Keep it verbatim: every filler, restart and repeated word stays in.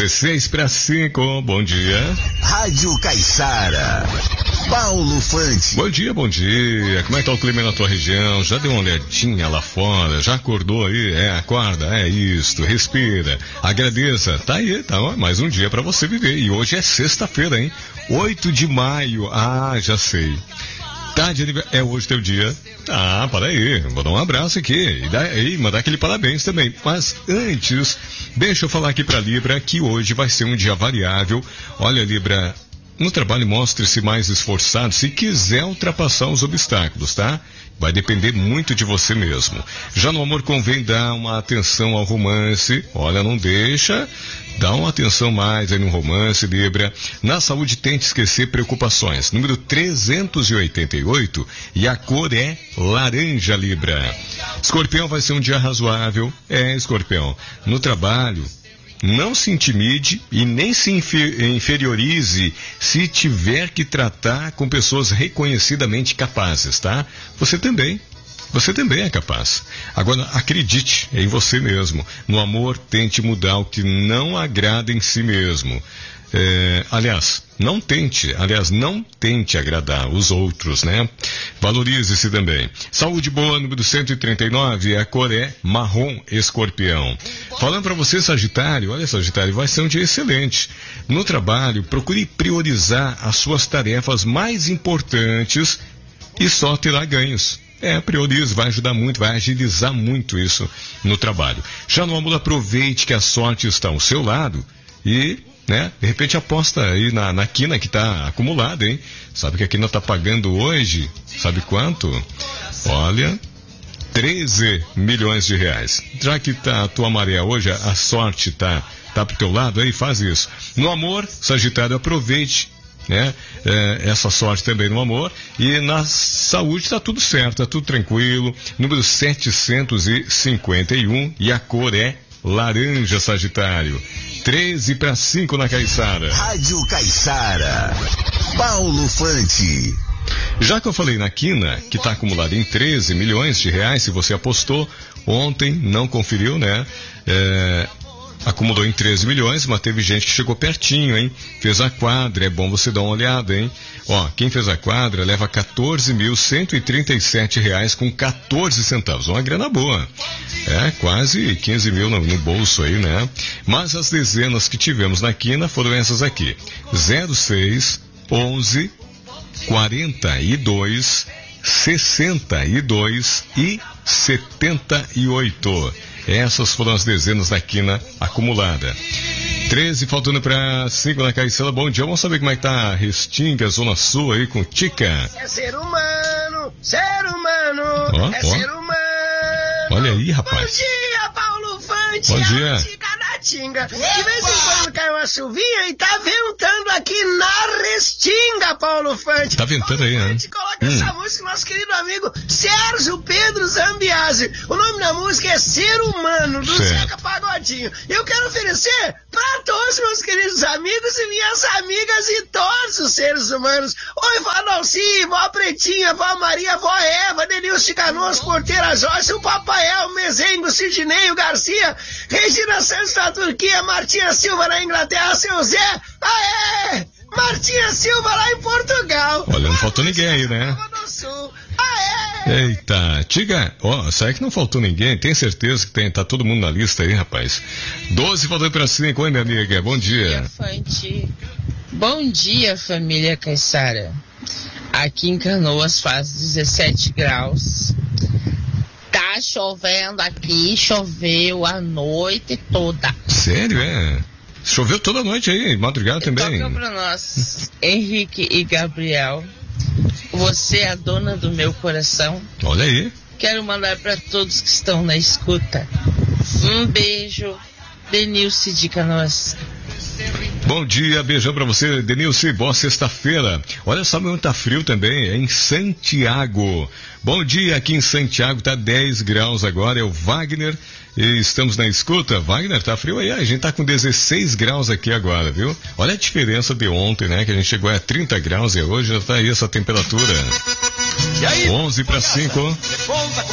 dezesseis para cinco, bom dia. Rádio Caiçara, Paulo Fante. Bom dia, bom dia. Como é que tá o clima na tua região? Já deu uma olhadinha lá fora? Já acordou aí? É, acorda, é isto, respira, agradeça. Tá aí, tá, ó, mais um dia para você viver. E hoje é sexta-feira, hein? oito de maio. Ah, já sei. Tá de aniversário. É hoje teu dia? Ah, para aí. Vou dar um abraço aqui. E, dar, e mandar aquele parabéns também. Mas antes, deixa eu falar aqui pra Libra que hoje vai ser um dia variável. Olha, Libra, no trabalho mostre-se mais esforçado se quiser ultrapassar os obstáculos, tá? Vai depender muito de você mesmo. Já no amor convém dar uma atenção ao romance. Olha, não deixa. Dá uma atenção mais aí no romance, Libra. Na saúde, tente esquecer preocupações. Número trezentos e oitenta e oito e a cor é laranja, Libra. Escorpião, vai ser um dia razoável. É, Escorpião. No trabalho, não se intimide e nem se inferiorize se tiver que tratar com pessoas reconhecidamente capazes, tá? Você também. Você também é capaz. Agora, acredite em você mesmo. No amor, tente mudar o que não agrada em si mesmo. É, aliás, não tente, aliás, não tente agradar os outros, né? Valorize-se também. Saúde boa, número cento e trinta e nove, a cor é marrom, Escorpião. Falando para você, Sagitário, olha, Sagitário, vai ser um dia excelente. No trabalho, procure priorizar as suas tarefas mais importantes e só terá ganhos. É, priorize, vai ajudar muito, vai agilizar muito isso no trabalho. Já no amor, aproveite que a sorte está ao seu lado e, né, de repente aposta aí na, na quina que está acumulada, hein? Sabe que a quina está pagando hoje, sabe quanto? Olha, treze milhões de reais. Já que tá a tua maré hoje, a sorte tá, tá pro teu lado aí, faz isso. No amor, Sagitário, aproveite, né? É, essa sorte também no amor. E na saúde tá tudo certo, tá tudo tranquilo. Número setecentos e cinquenta e um e a cor é laranja, Sagitário. treze para cinco na Caiçara. Rádio Caiçara, Paulo Fante. Já que eu falei na quina, que está acumulada em treze milhões de reais, se você apostou ontem, não conferiu, né? É, acumulou em treze milhões, mas teve gente que chegou pertinho, hein? Fez a quadra, é bom você dar uma olhada, hein? Ó, quem fez a quadra leva quatorze mil cento e trinta e sete reais com quatorze centavos, uma grana boa. É, quase quinze mil no, no bolso aí, né? Mas as dezenas que tivemos na quina foram essas aqui: zero seis, onze, quarenta e dois, sessenta e dois e setenta e oito. Essas foram as dezenas da quina acumulada. treze, faltando para cinco na Caiçara. Bom dia, vamos saber como é que tá a Restinga, Zona Sul aí com Tica. É ser humano, ser humano, ó, é ó. ser humano. Olha aí, rapaz. Bom dia, Paulo Fante. Bom dia. Tica da Tinga. De vez em quando cai uma chuvinha e tá ventando aqui na Restinga, Paulo Fante. Tá ventando Paulo aí, né? Fante, coloca Hum. essa música, nosso querido amigo Sérgio Pedro Zambiase. O nome da música é Ser Humano, do Certo. Zeca Pagodinho. Eu quero oferecer pra todos meus queridos amigos e minhas amigas e todos os seres humanos. Oi, vó Dalci, vó Pretinha, vó Maria, vó Eva, Denilson de Canoas, Porteira Joyce, o Papael, o Mezengo, o Sidney, o Garcia, Regina Santos da Turquia, Martinha Silva na Inglaterra, seu Zé, aê! Martinha Silva lá em Portugal. Olha, não faltou ninguém aí, né? Do Sul. Aê! Eita, Tiga, ó, será que não faltou ninguém? Tem certeza que tem, tá todo mundo na lista aí, rapaz. doze, faltando para cinco, oi, minha amiga, bom dia. Bom dia, Fante. Bom dia, família Caiçara. Aqui em Canoas faz dezessete graus. Tá chovendo aqui, choveu a noite toda. Sério, é? Choveu toda noite aí, madrugada também. Toca pra nós, Henrique e Gabriel. Você é a dona do meu coração. Olha aí. Quero mandar para todos que estão na escuta um beijo, Denilce de Canoas. Bom dia, beijão pra você, Denilce, boa sexta-feira. Olha só, meu, tá frio também, é em Santiago. Bom dia, aqui em Santiago tá dez graus agora, é o Wagner e estamos na escuta. Wagner, tá frio aí, a gente tá com dezesseis graus aqui agora, viu? Olha a diferença de ontem, né, que a gente chegou a trinta graus e hoje já tá aí essa temperatura. onze para cinco.